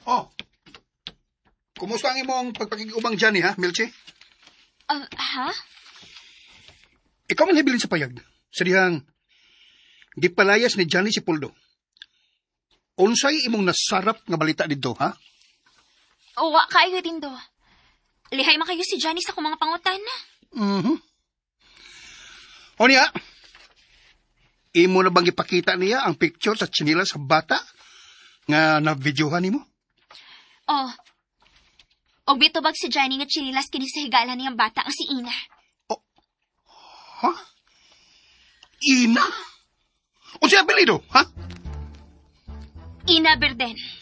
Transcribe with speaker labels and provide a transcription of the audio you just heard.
Speaker 1: Oh, kumusta ang imong pagpakikubang dyan ha, Milche?
Speaker 2: Ha?
Speaker 1: Ikaw man hibilin sa payag. Sa dihang, gipalayas ni Johnny si Puldo. Unsay imong nasarap nga balita dito, ha?
Speaker 2: Wa kayo din do. Lihay man kayo si Johnny sa kumang pangutan na.
Speaker 1: O niya, imo na bang ipakita niya ang picture sa tsinila sa bata nga na-videohan nimo?
Speaker 2: Og bitubag si Johnny nga chinilas kini sa higala niyang bata nga si Ina.
Speaker 1: Ha? Ina? O siya apelido, ha?
Speaker 2: Ina Berden.